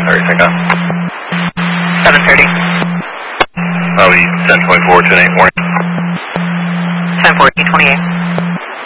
7:30, thank God. 7:30. I'll be 10:24, 28 morning. 10:40, 28.